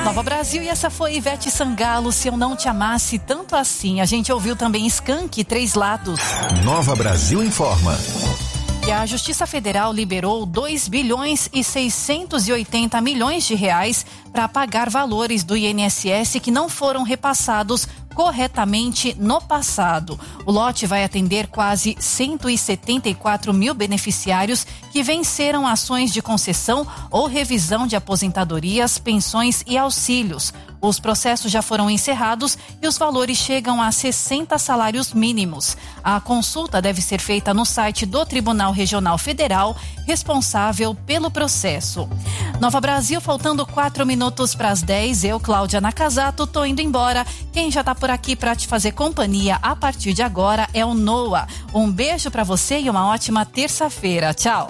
Nova Brasil, e essa foi Ivete Sangalo, Se Eu Não Te Amasse Tanto Assim. A gente ouviu também Skank, Três Lados. Nova Brasil informa. E a Justiça Federal liberou 2 bilhões e 680 milhões de reais para pagar valores do INSS que não foram repassados corretamente no passado. O lote vai atender quase 174 mil beneficiários que venceram ações de concessão ou revisão de aposentadorias, pensões e auxílios. Os processos já foram encerrados e os valores chegam a 60 salários mínimos. A consulta deve ser feita no site do Tribunal Regional Federal, responsável pelo processo. Nova Brasil, faltando 4 minutos para as 10, eu, Cláudia Nakazato, tô indo embora. Quem já tá por aqui para te fazer companhia a partir de agora é o Noah. Um beijo para você e uma ótima terça-feira. Tchau.